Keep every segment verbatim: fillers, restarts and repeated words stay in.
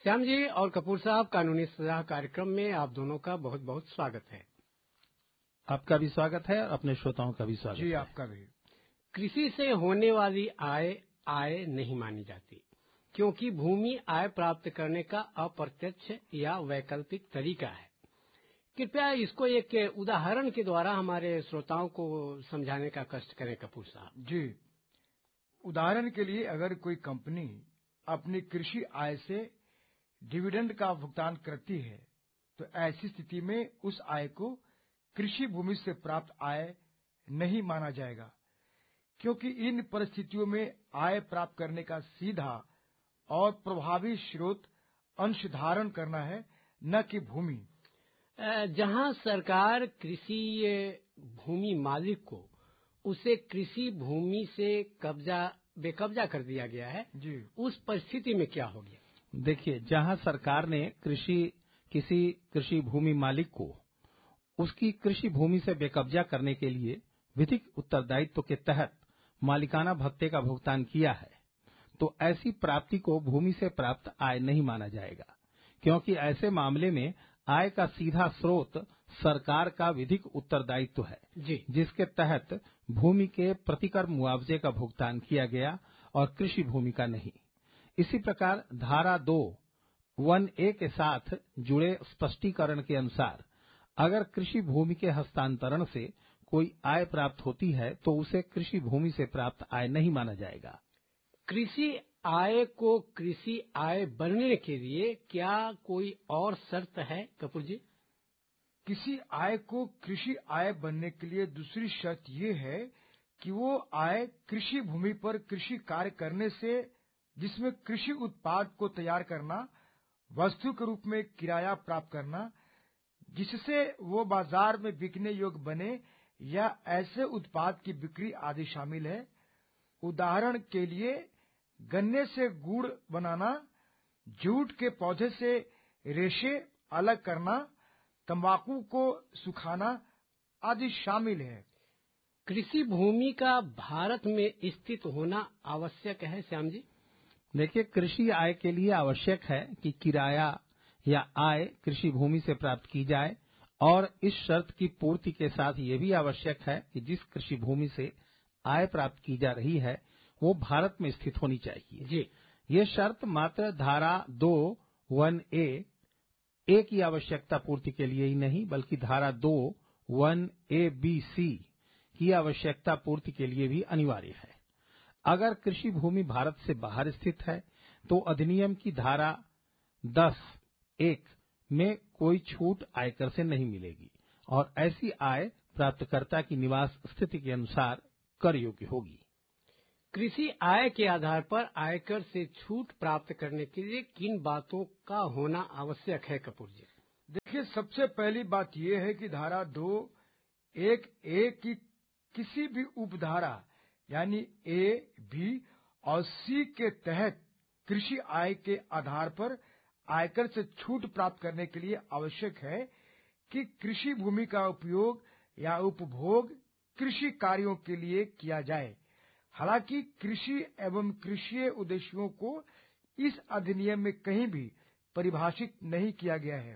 श्याम जी और कपूर साहब, कानूनी सलाह कार्यक्रम में आप दोनों का बहुत बहुत स्वागत है। आपका भी स्वागत है और अपने श्रोताओं का भी स्वागत जी, है। आपका भी। कृषि से होने वाली आय आय नहीं मानी जाती, क्योंकि भूमि आय प्राप्त करने का अप्रत्यक्ष या वैकल्पिक तरीका है। कृपया इसको एक उदाहरण के द्वारा हमारे श्रोताओं को समझाने का कष्ट करें कपूर साहब। जी, उदाहरण के लिए अगर कोई कंपनी अपनी कृषि आय से डिविडेंड का भुगतान करती है तो ऐसी स्थिति में उस आय को कृषि भूमि से प्राप्त आय नहीं माना जाएगा, क्योंकि इन परिस्थितियों में आय प्राप्त करने का सीधा और प्रभावी स्रोत अंश धारण करना है, न कि भूमि। जहां सरकार कृषि भूमि मालिक को उसे कृषि भूमि से कब्जा बेकब्जा कर दिया गया है, जी, उस परिस्थिति में क्या हो गया? देखिए, जहां सरकार ने कृषि किसी कृषि भूमि मालिक को उसकी कृषि भूमि से बेकब्जा करने के लिए विधिक उत्तरदायित्व के तहत मालिकाना भत्ते का भुगतान किया है, तो ऐसी प्राप्ति को भूमि से प्राप्त आय नहीं माना जाएगा, क्योंकि ऐसे मामले में आय का सीधा स्रोत सरकार का विधिक उत्तरदायित्व है, जी, जिसके तहत भूमि के प्रतिकर मुआवजे का भुगतान किया गया और कृषि भूमि का नहीं। इसी प्रकार धारा दो वन ए के साथ जुड़े स्पष्टीकरण के अनुसार अगर कृषि भूमि के हस्तांतरण से कोई आय प्राप्त होती है तो उसे कृषि भूमि से प्राप्त आय नहीं माना जाएगा। कृषि आय को कृषि आय बनने के लिए क्या कोई और शर्त है कपूर जी? किसी आय को कृषि आय बनने के लिए दूसरी शर्त ये है कि वो आय कृषि भूमि पर कृषि कार्य करने से, जिसमें कृषि उत्पाद को तैयार करना, वस्तु के रूप में किराया प्राप्त करना, जिससे वो बाजार में बिकने योग्य बने, या ऐसे उत्पाद की बिक्री आदि शामिल है। उदाहरण के लिए गन्ने से गुड़ बनाना, जूट के पौधे से रेशे अलग करना, तंबाकू को सुखाना आदि शामिल है। कृषि भूमि का भारत में स्थित होना आवश्यक है श्याम जी? देखिए, कृषि आय के लिए आवश्यक है कि किराया या आय कृषि भूमि से प्राप्त की जाए, और इस शर्त की पूर्ति के साथ ये भी आवश्यक है कि जिस कृषि भूमि से आय प्राप्त की जा रही है वो भारत में स्थित होनी चाहिए। जी, ये शर्त मात्र धारा दो वन ए ए की आवश्यकता पूर्ति के लिए ही नहीं, बल्कि धारा दो वन ए बी सी की आवश्यकता पूर्ति के लिए भी अनिवार्य है। अगर कृषि भूमि भारत से बाहर स्थित है तो अधिनियम की धारा दस एक में कोई छूट आयकर से नहीं मिलेगी, और ऐसी आय प्राप्तकर्ता की निवास स्थिति के अनुसार कर योग्य होगी। कृषि आय के आधार पर आयकर से छूट प्राप्त करने के लिए किन बातों का होना आवश्यक है कपूर जी? देखिए, सबसे पहली बात यह है कि धारा दो एक ए की किसी भी उपधारा यानी ए, बी और सी के तहत कृषि आय के आधार पर आयकर से छूट प्राप्त करने के लिए आवश्यक है कि कृषि भूमि का उपयोग या उपभोग कृषि कार्यों के लिए किया जाए। हालांकि कृषि एवं कृषि उद्देश्यों को इस अधिनियम में कहीं भी परिभाषित नहीं किया गया है।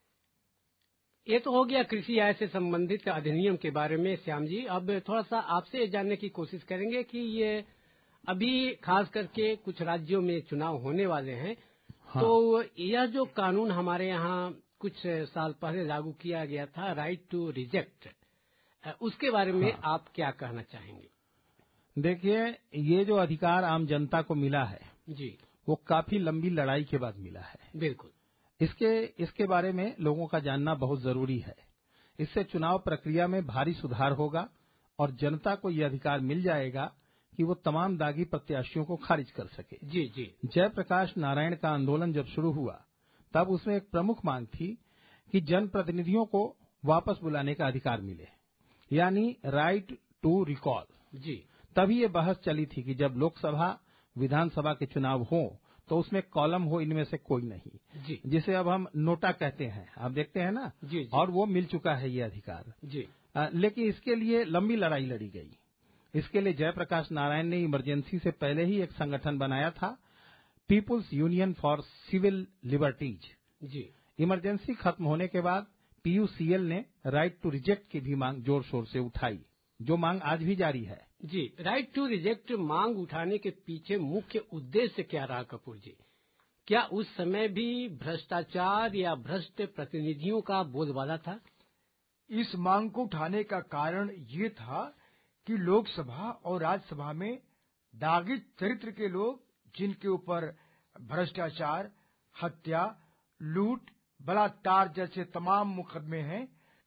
ये तो हो गया कृषि आय से संबंधित अधिनियम के बारे में श्याम जी। अब थोड़ा सा आपसे जानने की कोशिश करेंगे कि ये अभी खास करके कुछ राज्यों में चुनाव होने वाले हैं, हाँ। तो यह जो कानून हमारे यहाँ कुछ साल पहले लागू किया गया था, राइट टू रिजेक्ट, उसके बारे में हाँ। आप क्या कहना चाहेंगे? देखिए, ये जो अधिकार आम जनता को मिला है जी, वो काफी लंबी लड़ाई के बाद मिला है। बिल्कुल। इसके इसके बारे में लोगों का जानना बहुत जरूरी है। इससे चुनाव प्रक्रिया में भारी सुधार होगा और जनता को यह अधिकार मिल जाएगा कि वो तमाम दागी प्रत्याशियों को खारिज कर सके। जी जी। जयप्रकाश नारायण का आंदोलन जब शुरू हुआ तब उसमें एक प्रमुख मांग थी कि जनप्रतिनिधियों को वापस बुलाने का अधिकार मिले, यानी राइट टू रिकॉल। जी। तभी ये बहस चली थी कि जब लोकसभा विधानसभा के चुनाव हो तो उसमें कॉलम हो, इनमें से कोई नहीं, जी, जिसे अब हम नोटा कहते हैं, आप देखते हैं ना। जी, जी। और वो मिल चुका है ये अधिकार। जी। आ, लेकिन इसके लिए लंबी लड़ाई लड़ी गई। इसके लिए जयप्रकाश नारायण ने इमरजेंसी से पहले ही एक संगठन बनाया था, people's union for civil liberties ji emergency खत्म होने के बाद पीयूसीएल ने राइट टू रिजेक्ट की भी मांग जोर शोर से उठाई, जो मांग आज भी जारी है। जी राइट टू रिजेक्ट मांग उठाने के पीछे मुख्य उद्देश्य क्या रहा कपूर जी? क्या उस समय भी भ्रष्टाचार या भ्रष्ट प्रतिनिधियों का बोलबाला था? इस मांग को उठाने का कारण ये था कि लोकसभा और राज्यसभा में दागी चरित्र के लोग, जिनके ऊपर भ्रष्टाचार, हत्या, लूट, बलात्कार जैसे तमाम मुकदमे हैं,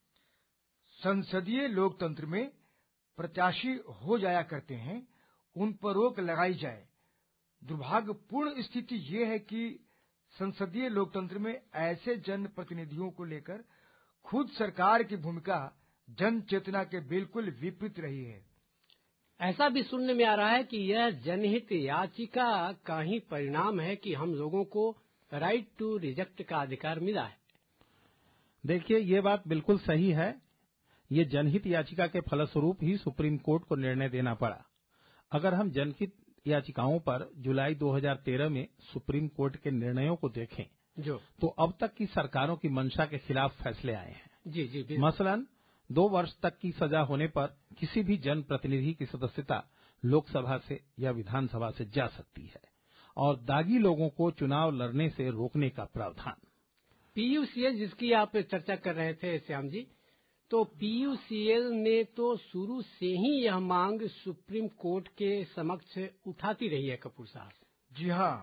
संसदीय लोकतंत्र में प्रत्याशी हो जाया करते हैं, उन पर रोक लगाई जाए। दुर्भाग्यपूर्ण स्थिति ये है कि संसदीय लोकतंत्र में ऐसे जनप्रतिनिधियों को लेकर खुद सरकार की भूमिका जन चेतना के बिल्कुल विपरीत रही है। ऐसा भी सुनने में आ रहा है कि यह जनहित याचिका का ही परिणाम है कि हम लोगों को राइट टू रिजेक्ट का अधिकार मिला है। देखिए, ये बात बिल्कुल सही है। ये जनहित याचिका के फलस्वरूप ही सुप्रीम कोर्ट को निर्णय देना पड़ा। अगर हम जनहित याचिकाओं पर जुलाई दो हज़ार तेरह में सुप्रीम कोर्ट के निर्णयों को देखें, जो तो अब तक की सरकारों की मंशा के खिलाफ फैसले आए हैं। जी जी मसलन दो वर्ष तक की सजा होने पर किसी भी जनप्रतिनिधि की सदस्यता लोकसभा से या विधानसभा से जा सकती है, और दागी लोगों को चुनाव लड़ने से रोकने का प्रावधान। पीयूसीएल जिसकी आप चर्चा कर रहे थे श्याम जी, तो पीयूसीएल ने तो शुरू से ही यह मांग सुप्रीम कोर्ट के समक्ष उठाती रही है कपूर साहब। जी हाँ,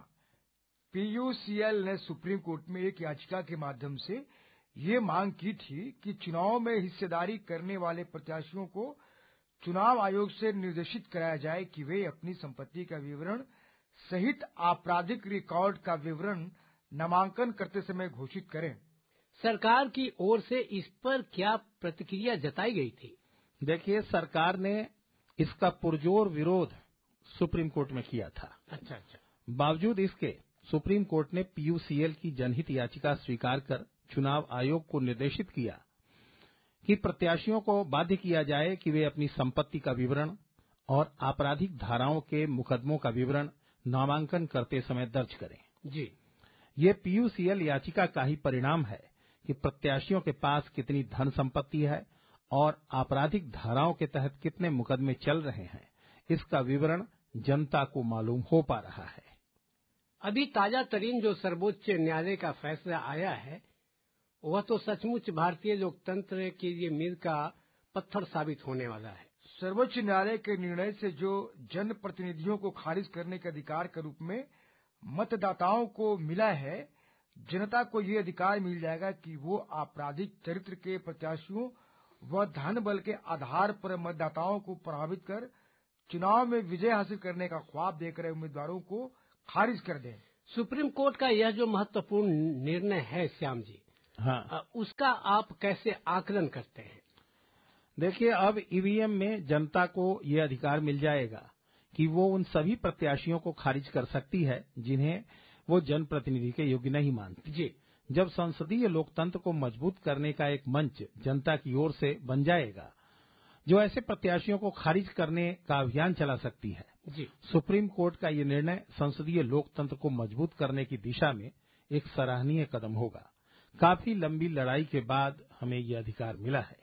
पीयूसीएल ने सुप्रीम कोर्ट में एक याचिका के माध्यम से ये मांग की थी कि चुनाव में हिस्सेदारी करने वाले प्रत्याशियों को चुनाव आयोग से निर्देशित कराया जाए कि वे अपनी संपत्ति का विवरण सहित आपराधिक रिकॉर्ड का विवरण नामांकन करते समय घोषित करें। सरकार की ओर से इस पर क्या प्रतिक्रिया जताई गई थी? देखिए, सरकार ने इसका पुरजोर विरोध सुप्रीम कोर्ट में किया था। अच्छा अच्छा। बावजूद इसके सुप्रीम कोर्ट ने पीयूसीएल की जनहित याचिका स्वीकार कर चुनाव आयोग को निर्देशित किया कि प्रत्याशियों को बाध्य किया जाए कि वे अपनी संपत्ति का विवरण और आपराधिक धाराओं के मुकदमों का विवरण नामांकन करते समय दर्ज करें। जी, ये पीयूसीएल याचिका का ही परिणाम है कि प्रत्याशियों के पास कितनी धन संपत्ति है और आपराधिक धाराओं के तहत कितने मुकदमे चल रहे हैं, इसका विवरण जनता को मालूम हो पा रहा है। अभी ताजा तरीन जो सर्वोच्च न्यायालय का फैसला आया है, वह तो सचमुच भारतीय लोकतंत्र के लिए मील का पत्थर साबित होने वाला है। सर्वोच्च न्यायालय के निर्णय से जो जनप्रतिनिधियों को खारिज करने के अधिकार के रूप में मतदाताओं को मिला है, जनता को ये अधिकार मिल जाएगा कि वो आपराधिक चरित्र के प्रत्याशियों व धन बल के आधार पर मतदाताओं को प्रभावित कर चुनाव में विजय हासिल करने का ख्वाब देख रहे उम्मीदवारों को खारिज कर दें। सुप्रीम कोर्ट का यह जो महत्वपूर्ण निर्णय है श्याम जी, हाँ, उसका आप कैसे आकलन करते हैं? देखिए, अब ईवीएम में जनता को ये अधिकार मिल जाएगा कि वो उन सभी प्रत्याशियों को खारिज कर सकती है जिन्हें वो जनप्रतिनिधि के योग्य नहीं मानती। जी, जब संसदीय लोकतंत्र को मजबूत करने का एक मंच जनता की ओर से बन जाएगा, जो ऐसे प्रत्याशियों को खारिज करने का अभियान चला सकती है। जी, सुप्रीम कोर्ट का ये निर्णय संसदीय लोकतंत्र को मजबूत करने की दिशा में एक सराहनीय कदम होगा। काफी लंबी लड़ाई के बाद हमें ये अधिकार मिला है।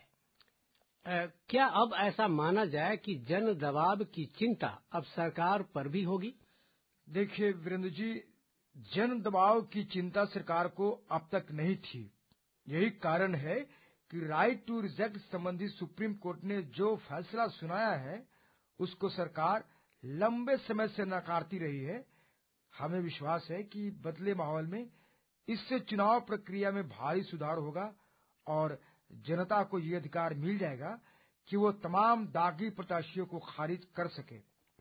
आ, क्या अब ऐसा माना जाए कि जन दबाव की चिंता अब सरकार पर भी होगी? देखिए वीरेंद्र जी, जन दबाव की चिंता सरकार को अब तक नहीं थी। यही कारण है कि राइट टू रिजेक्ट संबंधी सुप्रीम कोर्ट ने जो फैसला सुनाया है, उसको सरकार लंबे समय से नकारती रही है। हमें विश्वास है कि बदले माहौल में इससे चुनाव प्रक्रिया में भारी सुधार होगा और जनता को ये अधिकार मिल जाएगा कि वो तमाम दागी प्रत्याशियों को खारिज कर सके।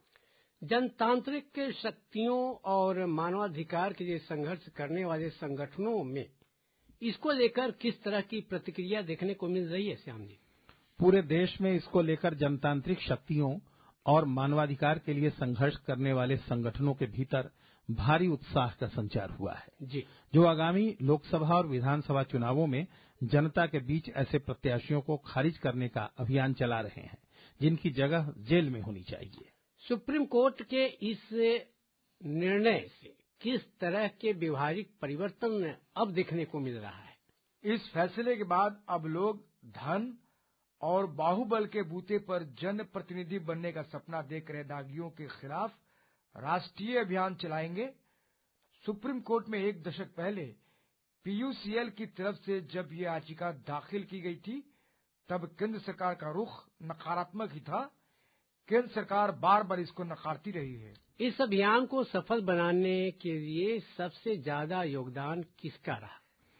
जनतांत्रिक शक्तियों और मानवाधिकार के लिए संघर्ष करने वाले संगठनों में इसको लेकर किस तरह की प्रतिक्रिया देखने को मिल रही है श्याम जी? पूरे देश में इसको लेकर जनतांत्रिक शक्तियों और मानवाधिकार के लिए संघर्ष करने वाले संगठनों के भीतर भारी उत्साह का संचार हुआ है। जी, जो आगामी लोकसभा और विधानसभा चुनावों में जनता के बीच ऐसे प्रत्याशियों को खारिज करने का अभियान चला रहे हैं जिनकी जगह जेल में होनी चाहिए। सुप्रीम कोर्ट के इस निर्णय से किस तरह के व्यवहारिक परिवर्तन अब देखने को मिल रहा है? इस फैसले के बाद अब लोग धन और बाहुबल के बूते पर जन प्रतिनिधि बनने का सपना देख रहे दागियों के खिलाफ राष्ट्रीय अभियान चलाएंगे। सुप्रीम कोर्ट में एक दशक पहले पीयूसीएल की तरफ से जब ये याचिका दाखिल की गई थी, तब केंद्र सरकार का रुख नकारात्मक ही था। केंद्र सरकार बार बार इसको नकारती रही है। इस अभियान को सफल बनाने के लिए सबसे ज्यादा योगदान किसका रहा?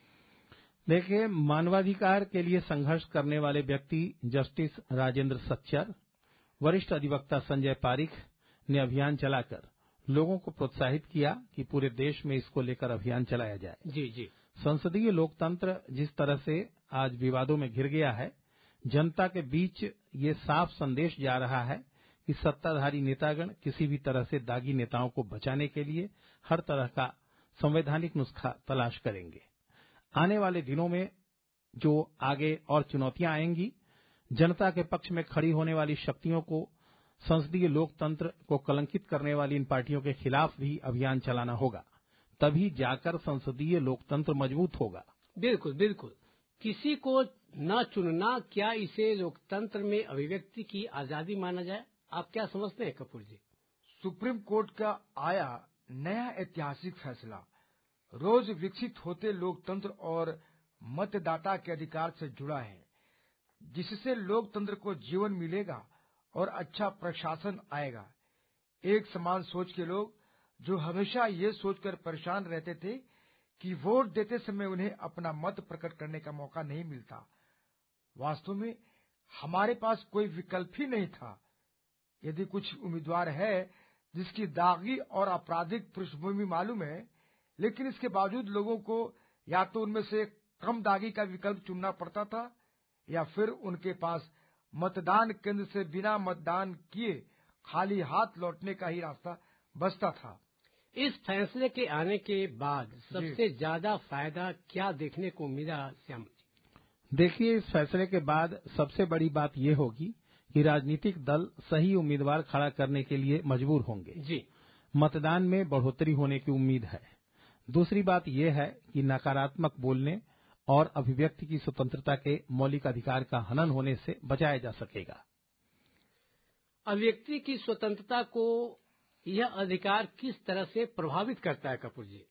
देखिए, मानवाधिकार के लिए संघर्ष करने वाले व्यक्ति जस्टिस राजेंद्र सच्चर, वरिष्ठ अधिवक्ता संजय पारिख ने अभियान चलाकर लोगों को प्रोत्साहित किया कि पूरे देश में इसको लेकर अभियान चलाया जाए। जी जी। संसदीय लोकतंत्र जिस तरह से आज विवादों में घिर गया है, जनता के बीच ये साफ संदेश जा रहा है कि सत्ताधारी नेतागण किसी भी तरह से दागी नेताओं को बचाने के लिए हर तरह का संवैधानिक नुस्खा तलाश करेंगे। आने वाले दिनों में जो आगे और चुनौतियां आएंगी, जनता के पक्ष में खड़ी होने वाली शक्तियों को, संसदीय लोकतंत्र को कलंकित करने वाली इन पार्टियों के खिलाफ भी अभियान चलाना होगा, तभी जाकर संसदीय लोकतंत्र मजबूत होगा। बिल्कुल बिल्कुल। किसी को न चुनना, क्या इसे लोकतंत्र में अभिव्यक्ति की आजादी माना जाए? आप क्या समझते हैं कपूर जी? सुप्रीम कोर्ट का आया नया ऐतिहासिक फैसला रोज विकसित होते लोकतंत्र और मतदाता के अधिकार से जुड़ा है, जिससे लोकतंत्र को जीवन मिलेगा और अच्छा प्रशासन आएगा। एक समान सोच के लोग जो हमेशा ये सोचकर परेशान रहते थे कि वोट देते समय उन्हें अपना मत प्रकट करने का मौका नहीं मिलता, वास्तव में हमारे पास कोई विकल्प ही नहीं था। यदि कुछ उम्मीदवार है जिसकी दागी और आपराधिक पृष्ठभूमि मालूम है, लेकिन इसके बावजूद लोगों को या तो उनमें से कम दागी का विकल्प चुनना पड़ता था, या फिर उनके पास मतदान केंद्र से बिना मतदान किए खाली हाथ लौटने का ही रास्ता बचता था। इस फैसले के आने के बाद सबसे ज्यादा फायदा क्या देखने को मिला श्याम जी? देखिए, इस फैसले के बाद सबसे बड़ी बात यह होगी कि राजनीतिक दल सही उम्मीदवार खड़ा करने के लिए मजबूर होंगे। जी। मतदान में बढ़ोतरी होने की उम्मीद है। दूसरी बात यह है कि नकारात्मक बोलने और अभिव्यक्ति की स्वतंत्रता के मौलिक अधिकार का हनन होने से बचाया जा सकेगा। अभिव्यक्ति की स्वतंत्रता को यह अधिकार किस तरह से प्रभावित करता है कपूर जी?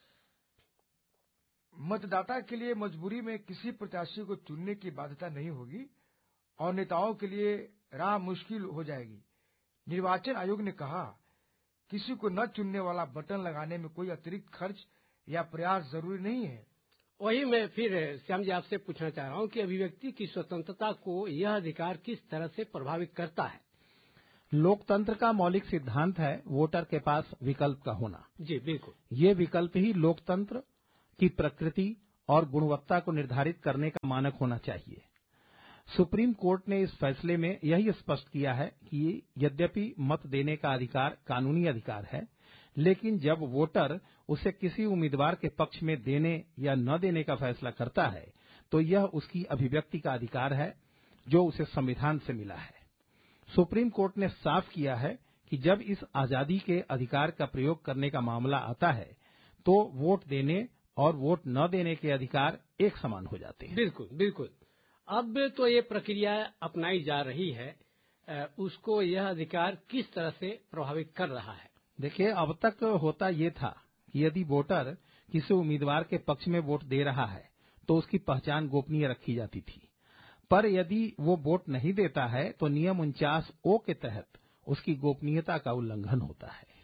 मतदाता के लिए मजबूरी में किसी प्रत्याशी को चुनने की बाध्यता नहीं होगी और नेताओं के लिए राह मुश्किल हो जाएगी। निर्वाचन आयोग ने कहा, किसी को न चुनने वाला बटन लगाने में कोई अतिरिक्त खर्च या प्रयास जरूरी नहीं है। वही मैं फिर श्याम जी आपसे पूछना चाह रहा हूं कि अभिव्यक्ति की स्वतंत्रता को यह अधिकार किस तरह से प्रभावित करता है? लोकतंत्र का मौलिक सिद्धांत है वोटर के पास विकल्प का होना। जी बिल्कुल। ये विकल्प ही लोकतंत्र की प्रकृति और गुणवत्ता को निर्धारित करने का मानक होना चाहिए। सुप्रीम कोर्ट ने इस फैसले में यही स्पष्ट किया है कि यद्यपि मत देने का अधिकार कानूनी अधिकार है, लेकिन जब वोटर उसे किसी उम्मीदवार के पक्ष में देने या न देने का फैसला करता है, तो यह उसकी अभिव्यक्ति का अधिकार है जो उसे संविधान से मिला है। सुप्रीम कोर्ट ने साफ किया है कि जब इस आजादी के अधिकार का प्रयोग करने का मामला आता है, तो वोट देने और वोट न देने के अधिकार एक समान हो जाते हैं। बिल्कुल बिल्कुल। अब तो ये प्रक्रिया अपनाई जा रही है, उसको यह अधिकार किस तरह से प्रभावित कर रहा है? देखिए, अब तक होता ये था कि यदि वोटर किसी उम्मीदवार के पक्ष में वोट दे रहा है तो उसकी पहचान गोपनीय रखी जाती थी, पर यदि वो वोट नहीं देता है तो नियम उनचास ओ के तहत उसकी गोपनीयता का उल्लंघन होता है।